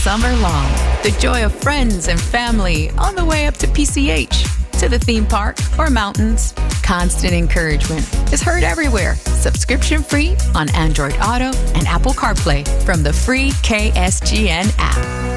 summer long. The joy of friends and family on the way up to PCH, to the theme park or mountains. Constant encouragement is heard everywhere. Subscription free on Android Auto and Apple CarPlay from the free KSGN app.